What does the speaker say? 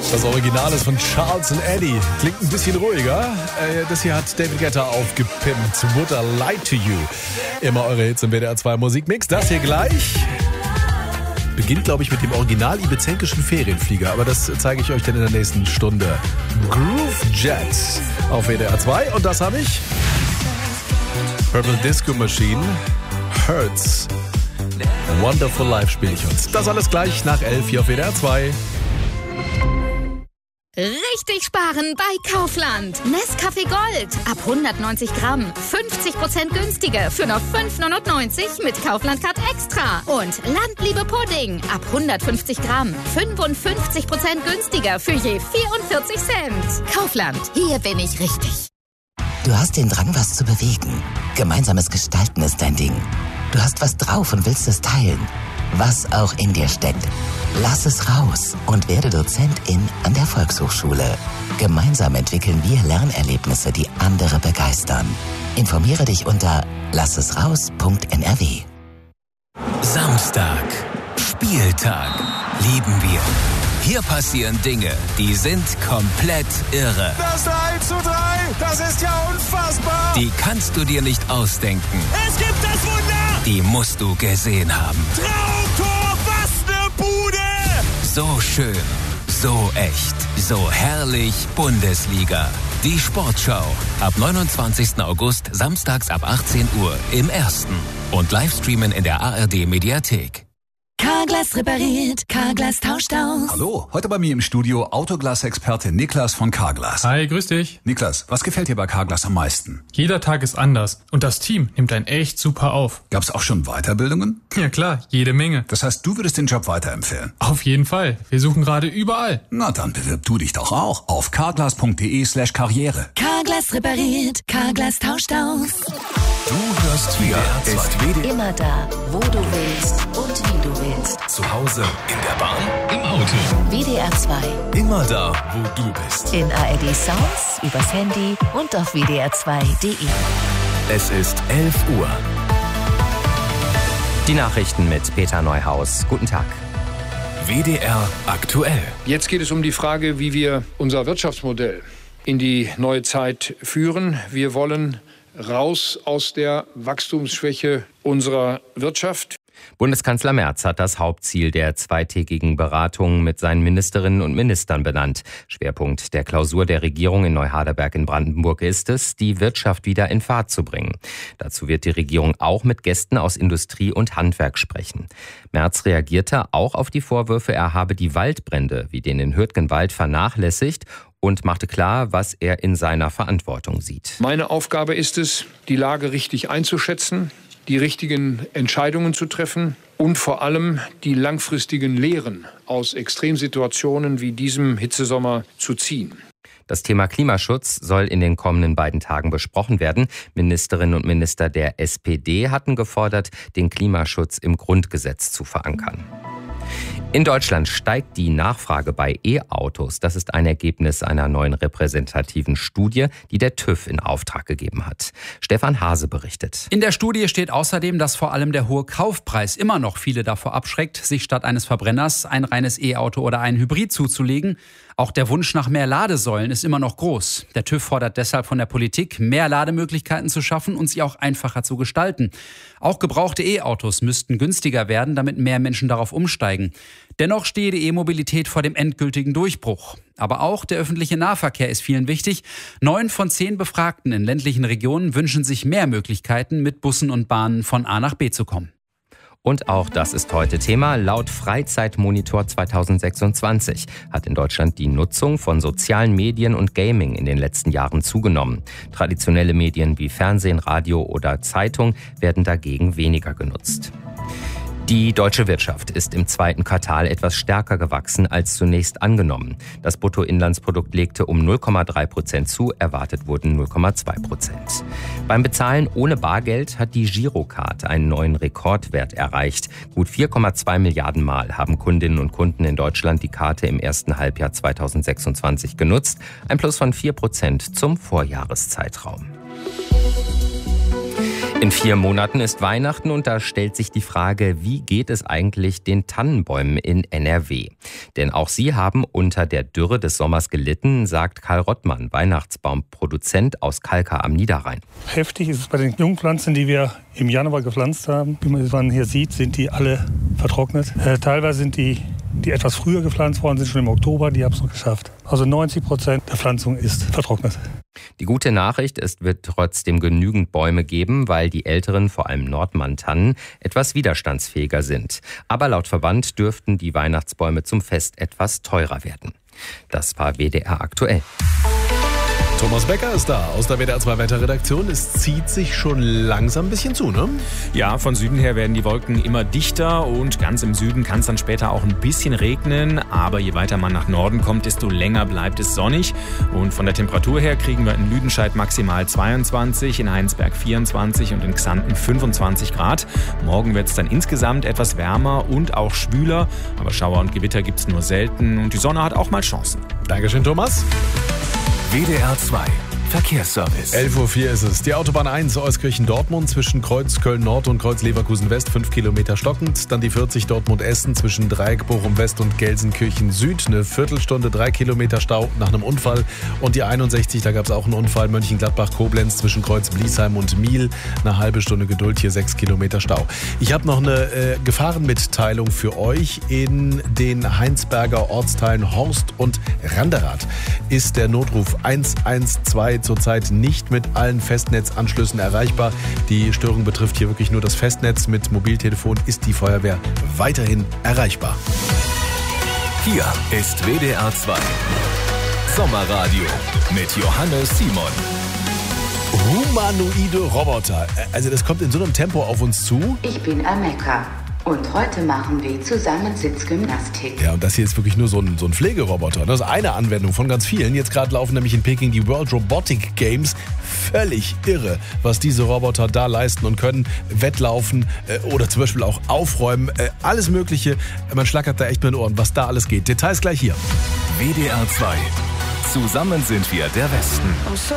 Das Original ist von Charles & Eddie. Klingt ein bisschen ruhiger. Das hier hat David Guetta aufgepimpt. Would I Lie to You? Immer eure Hits im WDR 2 Musikmix. Das hier gleich beginnt, glaube ich, mit dem original ibizenkischen Ferienflieger. Aber das zeige ich euch dann in der nächsten Stunde. Groove Jet auf WDR 2. Und das habe ich. Purple Disco Machine. Hurts. Wonderful Life spiele ich uns. Das alles gleich nach 11 hier auf WDR 2. Richtig sparen bei Kaufland. Nescafé Gold ab 190 Gramm. 50% günstiger für nur 5,99 mit Kaufland Card Extra. Und Landliebe Pudding ab 150 Gramm. 55% günstiger für je 44 Cent. Kaufland, hier bin ich richtig. Du hast den Drang, was zu bewegen. Gemeinsames Gestalten ist dein Ding. Du hast was drauf und willst es teilen. Was auch in dir steckt. Lass es raus und werde Dozentin an der Volkshochschule. Gemeinsam entwickeln wir Lernerlebnisse, die andere begeistern. Informiere dich unter lassesraus.nrw. Samstag. Spieltag. Lieben wir. Hier passieren Dinge, die sind komplett irre. Das 1:3, das ist ja unfassbar. Die kannst du dir nicht ausdenken. Es gibt das Wunder. Die musst du gesehen haben. Traumtor, was ne Bude. So schön, so echt, so herrlich Bundesliga. Die Sportschau. Ab 29. August, samstags ab 18 Uhr im Ersten. Und Livestreamen in der ARD-Mediathek. Carglass repariert, Carglass tauscht aus. Hallo, heute bei mir im Studio Autoglas-Experte Niklas von Carglass. Hi, grüß dich. Niklas, was gefällt dir bei Carglass am meisten? Jeder Tag ist anders und das Team nimmt einen echt super auf. Gab's auch schon Weiterbildungen? Ja klar, jede Menge. Das heißt, du würdest den Job weiterempfehlen? Auf jeden Fall. Wir suchen gerade überall. Na dann bewirb du dich doch auch auf carglass.de/karriere. Carglass repariert, Carglass tauscht aus. Du hörst WDR 2. Ist WDR Immer da, wo du willst und wie du willst. Zu Hause, in der Bahn, im Auto. WDR 2. Immer da, wo du bist. In ARD Sounds, übers Handy und auf wdr2.de. Es ist 11 Uhr. Die Nachrichten mit Peter Neuhaus. Guten Tag. WDR aktuell. Jetzt geht es um die Frage, wie wir unser Wirtschaftsmodell in die neue Zeit führen. Wir wollen raus aus der Wachstumsschwäche unserer Wirtschaft. Bundeskanzler Merz hat das Hauptziel der zweitägigen Beratungen mit seinen Ministerinnen und Ministern benannt. Schwerpunkt der Klausur der Regierung in Neuhardenberg in Brandenburg ist es, die Wirtschaft wieder in Fahrt zu bringen. Dazu wird die Regierung auch mit Gästen aus Industrie und Handwerk sprechen. Merz reagierte auch auf die Vorwürfe, er habe die Waldbrände wie den in Hürtgenwald vernachlässigt und machte klar, was er in seiner Verantwortung sieht. Meine Aufgabe ist es, die Lage richtig einzuschätzen, die richtigen Entscheidungen zu treffen und vor allem die langfristigen Lehren aus Extremsituationen wie diesem Hitzesommer zu ziehen. Das Thema Klimaschutz soll in den kommenden beiden Tagen besprochen werden. Ministerinnen und Minister der SPD hatten gefordert, den Klimaschutz im Grundgesetz zu verankern. In Deutschland steigt die Nachfrage bei E-Autos. Das ist ein Ergebnis einer neuen repräsentativen Studie, die der TÜV in Auftrag gegeben hat. Stefan Hase berichtet. In der Studie steht außerdem, dass vor allem der hohe Kaufpreis immer noch viele davor abschreckt, sich statt eines Verbrenners ein reines E-Auto oder ein Hybrid zuzulegen. Auch der Wunsch nach mehr Ladesäulen ist immer noch groß. Der TÜV fordert deshalb von der Politik, mehr Lademöglichkeiten zu schaffen und sie auch einfacher zu gestalten. Auch gebrauchte E-Autos müssten günstiger werden, damit mehr Menschen darauf umsteigen. Dennoch stehe die E-Mobilität vor dem endgültigen Durchbruch. Aber auch der öffentliche Nahverkehr ist vielen wichtig. 9 von 10 Befragten in ländlichen Regionen wünschen sich mehr Möglichkeiten, mit Bussen und Bahnen von A nach B zu kommen. Und auch das ist heute Thema. Laut Freizeitmonitor 2026 hat in Deutschland die Nutzung von sozialen Medien und Gaming in den letzten Jahren zugenommen. Traditionelle Medien wie Fernsehen, Radio oder Zeitung werden dagegen weniger genutzt. Die deutsche Wirtschaft ist im zweiten Quartal etwas stärker gewachsen als zunächst angenommen. Das Bruttoinlandsprodukt legte um 0,3% zu, erwartet wurden 0,2%. Beim Bezahlen ohne Bargeld hat die Girocard einen neuen Rekordwert erreicht. Gut 4,2 Milliarden Mal haben Kundinnen und Kunden in Deutschland die Karte im ersten Halbjahr 2026 genutzt. Ein Plus von 4% zum Vorjahreszeitraum. In 4 Monaten ist Weihnachten und da stellt sich die Frage, wie geht es eigentlich den Tannenbäumen in NRW? Denn auch sie haben unter der Dürre des Sommers gelitten, sagt Karl Rottmann, Weihnachtsbaumproduzent aus Kalkar am Niederrhein. Heftig ist es bei den Jungpflanzen, die wir im Januar gepflanzt haben. Wie man hier sieht, sind die alle vertrocknet. Teilweise sind die etwas früher gepflanzt worden sind, schon im Oktober, die haben es noch geschafft. Also 90% der Pflanzung ist vertrocknet. Die gute Nachricht, es wird trotzdem genügend Bäume geben, weil die älteren, vor allem Nordmann-Tannen, etwas widerstandsfähiger sind. Aber laut Verband dürften die Weihnachtsbäume zum Fest etwas teurer werden. Das war WDR aktuell. Thomas Becker ist da aus der WDR 2 Wetterredaktion. Es zieht sich schon langsam ein bisschen zu, ne? Ja, von Süden her werden die Wolken immer dichter und ganz im Süden kann es dann später auch ein bisschen regnen. Aber je weiter man nach Norden kommt, desto länger bleibt es sonnig. Und von der Temperatur her kriegen wir in Lüdenscheid maximal 22, in Heinsberg 24 und in Xanten 25 Grad. Morgen wird es dann insgesamt etwas wärmer und auch schwüler. Aber Schauer und Gewitter gibt es nur selten und die Sonne hat auch mal Chancen. Dankeschön, Thomas. WDR 2 Verkehrsservice. 11:04 Uhr ist es. Die Autobahn 1 Euskirchen-Dortmund zwischen Kreuz Köln-Nord und Kreuz Leverkusen-West 5 Kilometer stockend. Dann die 40 Dortmund-Essen zwischen Dreieck Bochum-West und Gelsenkirchen-Süd. Eine Viertelstunde, 3 Kilometer Stau nach einem Unfall. Und die 61, da gab es auch einen Unfall. Mönchengladbach-Koblenz zwischen Kreuz Bliesheim und Miel. Eine halbe Stunde Geduld, hier 6 Kilometer Stau. Ich habe noch eine Gefahrenmitteilung für euch. In den Heinsberger Ortsteilen Horst und Randerath ist der Notruf 112 zurzeit nicht mit allen Festnetzanschlüssen erreichbar. Die Störung betrifft hier wirklich nur das Festnetz. Mit Mobiltelefon ist die Feuerwehr weiterhin erreichbar. Hier ist WDR 2 Sommerradio mit Johannes Simon. Humanoide Roboter. Also das kommt in so einem Tempo auf uns zu. Ich bin Ameka. Und heute machen wir zusammen Sitzgymnastik. Ja, und das hier ist wirklich nur so ein Pflegeroboter. Das ist eine Anwendung von ganz vielen. Jetzt gerade laufen nämlich in Peking die World Robotic Games. Völlig irre, was diese Roboter da leisten und können. Wettlaufen oder zum Beispiel auch aufräumen. Alles Mögliche. Man schlackert da echt mit den Ohren, was da alles geht. Details gleich hier. WDR 2. Zusammen sind wir der Westen.